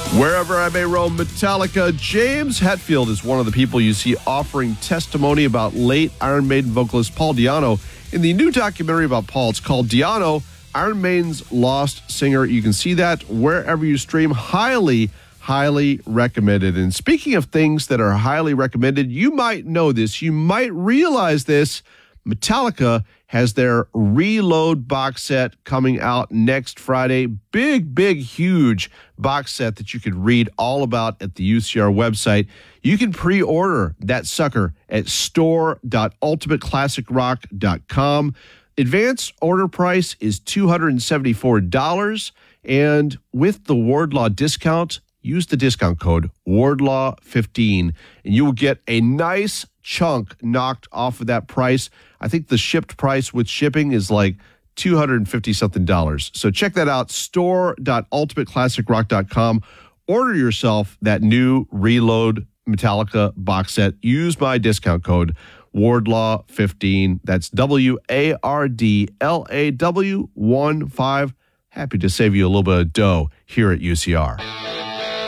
Wherever I may roam, Metallica. James Hetfield is one of the people you see offering testimony about late Iron Maiden vocalist Paul Di'Anno. In the new documentary about Paul, it's called Di'Anno, Iron Maiden's Lost Singer. You can see that wherever you stream. Highly recommended. And speaking of things that are highly recommended, you might know this. You might realize this. Metallica has their Reload box set coming out next Friday. Big, huge box set that you could read all about at the UCR website. You can pre-order that sucker at store.ultimateclassicrock.com. Advance order price is $274. And with the Wardlaw discount, use the discount code WARDLAW15, and you will get a nice chunk knocked off of that price. I think the shipped price with shipping is like $250-something. So check that out, store.ultimateclassicrock.com. Order yourself that new Reload Metallica box set. Use my discount code WARDLAW15. That's WARDLAW15. Happy to save you a little bit of dough here at UCR.